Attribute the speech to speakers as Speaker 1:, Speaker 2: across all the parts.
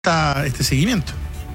Speaker 1: este seguimiento.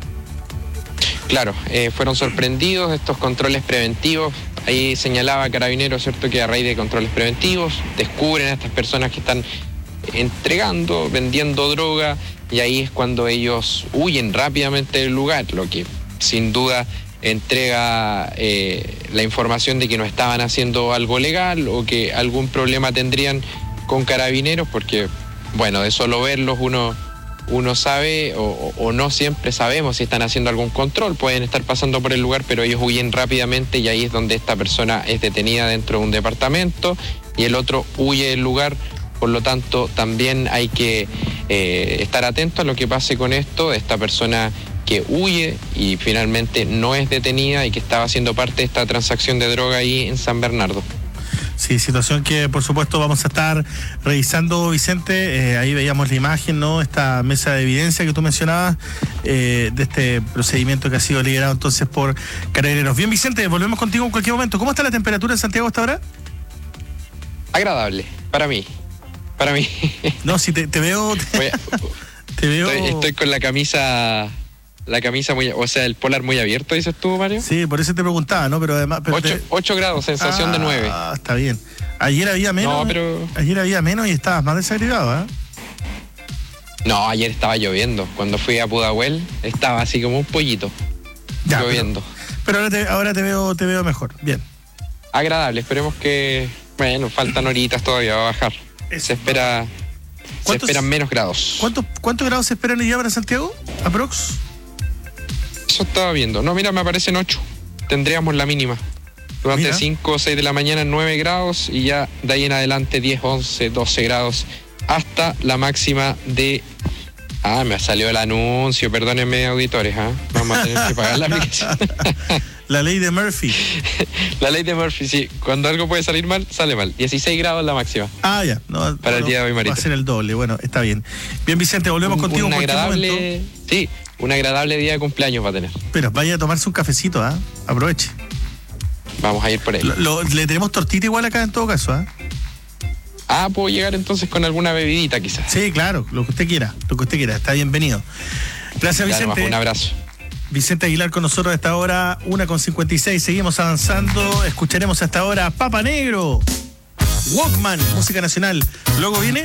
Speaker 2: Claro, fueron sorprendidos estos controles preventivos. Ahí señalaba Carabineros, ¿cierto?, que a raíz de controles preventivos descubren a estas personas que están entregando, vendiendo droga, y ahí es cuando ellos huyen rápidamente del lugar, lo que sin duda entrega la información de que no estaban haciendo algo legal o que algún problema tendrían con Carabineros, porque, bueno, de solo verlos uno sabe o no siempre sabemos si están haciendo algún control, pueden estar pasando por el lugar, pero ellos huyen rápidamente y ahí es donde esta persona es detenida dentro de un departamento y el otro huye del lugar. Por lo tanto, también hay que estar atento a lo que pase con esto, de esta persona que huye y finalmente no es detenida y que estaba siendo parte de esta transacción de droga ahí en San Bernardo.
Speaker 1: Sí, situación que por supuesto vamos a estar revisando, Vicente. Ahí veíamos la imagen, ¿no? Esta mesa de evidencia que tú mencionabas, de este procedimiento que ha sido liderado entonces por Carabineros. Bien, Vicente, volvemos contigo en cualquier momento. ¿Cómo está la temperatura en Santiago hasta ahora?
Speaker 2: Agradable, para mí.
Speaker 1: No, si te veo... te veo...
Speaker 2: Estoy con la camisa muy, o sea, el polar muy abierto, dices tú, Mario.
Speaker 1: Sí, por eso te preguntaba, ¿no? Pero además...
Speaker 2: 8 grados, sensación de 9.
Speaker 1: Ah, está bien. Ayer había menos.
Speaker 2: No, pero...
Speaker 1: Ayer había menos y estabas más desagregado, ¿eh?
Speaker 2: No, ayer estaba lloviendo. Cuando fui a Pudahuel estaba así como un pollito. Ya, lloviendo.
Speaker 1: Pero ahora te veo mejor. Bien.
Speaker 2: Agradable, esperemos que... Bueno, faltan horitas todavía, va a bajar. Se esperan menos grados.
Speaker 1: ¿Cuántos grados se esperan hoy día para Santiago? ¿Aprox?
Speaker 2: Eso estaba viendo. No, mira, me aparecen 8. Tendríamos la mínima. Durante 5 o 6 de la mañana 9 grados y ya de ahí en adelante 10, 11, 12 grados hasta la máxima de... me salió el anuncio, perdónenme, auditores, vamos a tener que pagar la aplicación.
Speaker 1: La ley de Murphy.
Speaker 2: La ley de Murphy, sí. Cuando algo puede salir mal, sale mal. 16 grados la máxima.
Speaker 1: Ya. No,
Speaker 2: para el día de hoy, Marito.
Speaker 1: Va a ser el doble, bueno, está bien. Bien, Vicente, volvemos contigo en cualquier momento.
Speaker 2: Sí, un agradable día de cumpleaños va a tener.
Speaker 1: Pero vaya a tomarse un cafecito, aproveche.
Speaker 2: Vamos a ir por él.
Speaker 1: Le tenemos tortita igual acá en todo caso,
Speaker 2: puedo llegar entonces con alguna bebidita quizás.
Speaker 1: Sí, claro, lo que usted quiera, está bienvenido. Gracias, Vicente.
Speaker 2: Claro, un abrazo.
Speaker 1: Vicente Aguilar con nosotros a esta hora, 1:56, seguimos avanzando, escucharemos hasta ahora Papa Negro, Walkman, música nacional, luego viene